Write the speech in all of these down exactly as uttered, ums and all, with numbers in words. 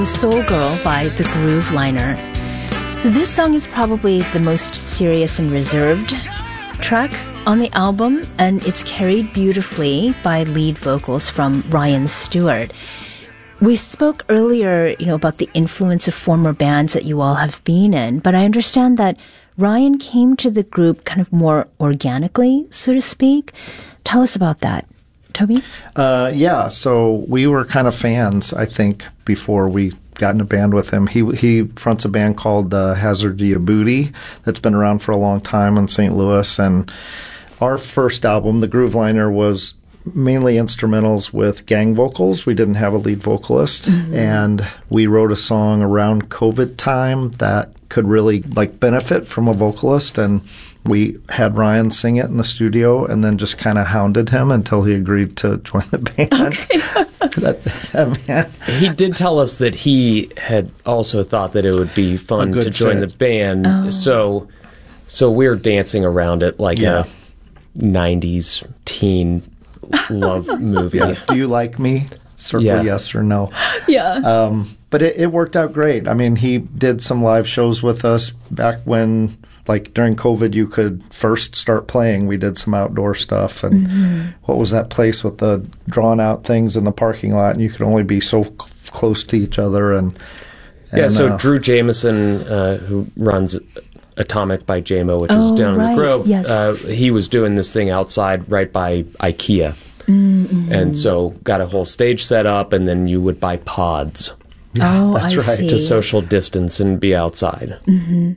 Soul Girl by The Groove Liner. So this song is probably the most serious and reserved track on the album, and it's carried beautifully by lead vocals from Ryan Stewart. We spoke earlier, you know, about the influence of former bands that you all have been in, but I understand that Ryan came to the group kind of more organically, so to speak. Tell us about that. Toby? Uh, yeah, so we were kind of fans, I think, before we got in a band with him. He he fronts a band called uh, Hazard Ya Booty that's been around for a long time in Saint Louis. And our first album, The Groove Liner, was mainly instrumentals with gang vocals. We didn't have a lead vocalist. Mm-hmm. And we wrote a song around COVID time that could really like benefit from a vocalist, and we had Ryan sing it in the studio and then just kind of hounded him until he agreed to join the band. Okay. that, that man. He did tell us that he had also thought that it would be fun to join fit. the band. Oh. So so we're dancing around it like yeah. a nineties teen love movie. Yeah. Do you like me? Circle yeah. yes or no. Yeah. Um, but it, it worked out great. I mean, he did some live shows with us back when, like during COVID, you could first start playing. We did some outdoor stuff. And mm-hmm. what was that place with the drawn out things in the parking lot? And you could only be so c- close to each other. And, and Yeah, so uh, Drew Jameson, uh, who runs Atomic by J M O, which oh, is down right. in the Grove, yes. uh, he was doing this thing outside right by IKEA. Mm-hmm. And so got a whole stage set up, and then you would buy pods. Yeah, oh, that's I right. see. To social distance and be outside. Mm-hmm.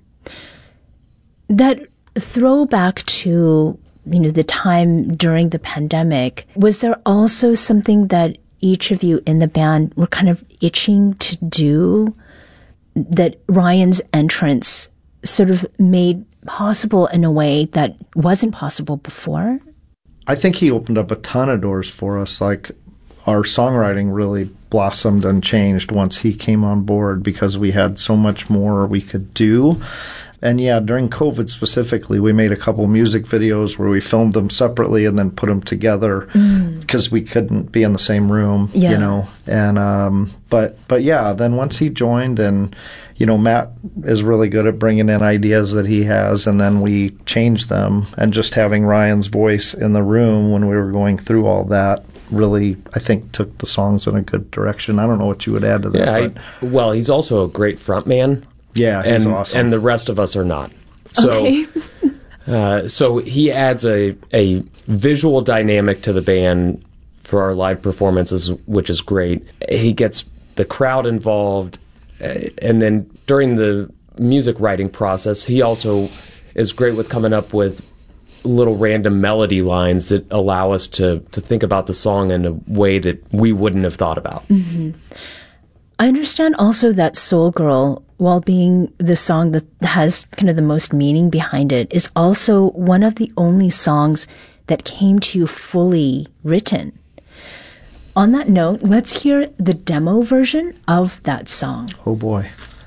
That throwback to, you know, the time during the pandemic, was there also something that each of you in the band were kind of itching to do that Ryan's entrance sort of made possible in a way that wasn't possible before? I think he opened up a ton of doors for us. Like, our songwriting really blossomed and changed once he came on board because we had so much more we could do. And yeah, during COVID specifically, we made a couple music videos where we filmed them separately and then put them together because mm. we couldn't be in the same room, yeah. you know. And um, but but yeah, then once he joined, and you know, Matt is really good at bringing in ideas that he has, and then we changed them. And just having Ryan's voice in the room when we were going through all that really, I think, took the songs in a good direction. I don't know what you would add to that. Yeah, I, well, he's also a great frontman. Yeah, he's and, awesome. And the rest of us are not. So, okay. uh, so he adds a, a visual dynamic to the band for our live performances, which is great. He gets the crowd involved, uh, and then during the music writing process, he also is great with coming up with little random melody lines that allow us to, to think about the song in a way that we wouldn't have thought about. Mm-hmm. I understand also that Soul Girl, while being the song that has kind of the most meaning behind it, is also one of the only songs that came to you fully written. On that note, let's hear the demo version of that song. Oh boy.